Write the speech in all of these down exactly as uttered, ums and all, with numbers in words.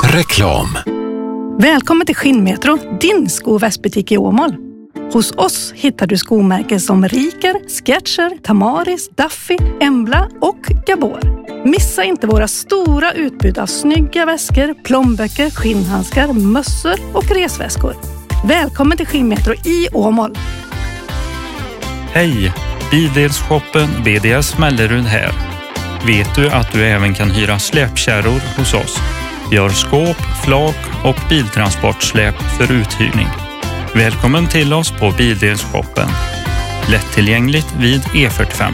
Reklam. Välkommen till Skinnmetro, din sko- och västbutik i Åmål. Hos oss hittar du skomärken som Riker, Skechers, Tamaris, Duffy, Embla och Gabor. Missa inte våra stora utbud av snygga väskor, plånböcker, skinnhandskar, mössor och resväskor. Välkommen till Skinnmetro i Åmål. Hej, Bildelshoppen B D S Mellerud här. Vet du att du även kan hyra släpkärror hos oss? Vi har skåp, flak och biltransportsläp för uthyrning. Välkommen till oss på Bildelshoppen. Lättillgängligt vid E fyrtiofem.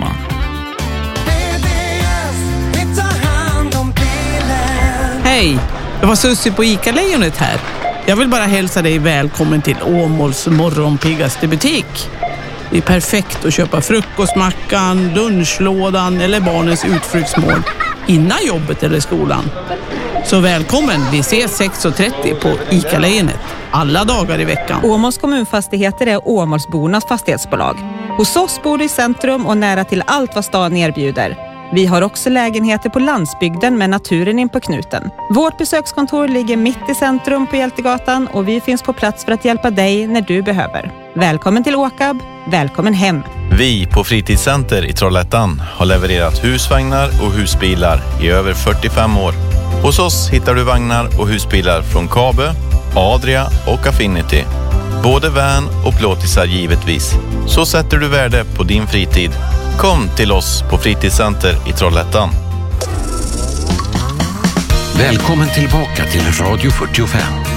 Hej, det var Sussi på ICA-lejonet här. Jag vill bara hälsa dig välkommen till Åmåls morgonpiggaste butik. Det är perfekt att köpa frukostmackan, lunchlådan eller barnens utflyktsmål innan jobbet eller skolan. Så välkommen, vi ses sex och trettio på ICA-lejonet alla dagar i veckan. Åmåls kommunfastigheter är Åmålsbornas fastighetsbolag. Hos oss bor du i centrum och nära till allt vad stan erbjuder. Vi har också lägenheter på landsbygden med naturen in på knuten. Vårt besökskontor ligger mitt i centrum på Hjältegatan och vi finns på plats för att hjälpa dig när du behöver. Välkommen till Åkab, välkommen hem. Vi på Fritidscenter i Trollhättan har levererat husvagnar och husbilar i över fyrtiofem år. Hos oss hittar du vagnar och husbilar från Kabe, Adria och Affinity. Både van och plåtisar givetvis. Så sätter du värde på din fritid. Kom till oss på Fritidscenter i Trollhättan. Välkommen tillbaka till Radio fyrtiofem.